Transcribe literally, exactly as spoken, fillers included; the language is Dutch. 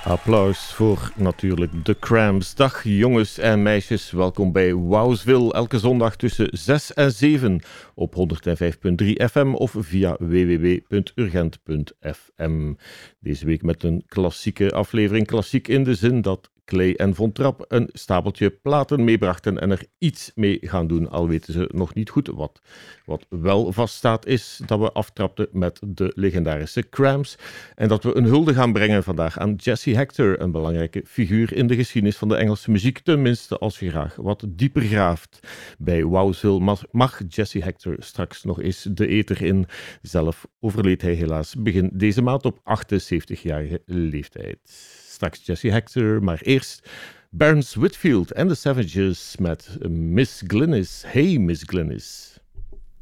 Applaus voor natuurlijk de Cramps. Dag jongens en meisjes, welkom bij Wowsville. Elke zondag tussen zes en zeven op honderdvijf komma drie F M of via w w w punt urgent punt f m. Deze week met een klassieke aflevering. Klassiek in de zin dat Clay en Von Trapp een stapeltje platen meebrachten en er iets mee gaan doen, al weten ze nog niet goed wat. Wat wel vaststaat is dat we aftrapten met de legendarische Cramps en dat we een hulde gaan brengen vandaag aan Jesse Hector, een belangrijke figuur in de geschiedenis van de Engelse muziek, tenminste als je graag wat dieper graaft. Bij Wowsville mag Jesse Hector straks nog eens de ether in. Zelf overleed hij helaas begin deze maand op achtenzeventigjarige leeftijd. Straks Jesse Hector, maar eerst Barnes Whitfield en de Savages met Miss Glynis. Hey Miss Glynis.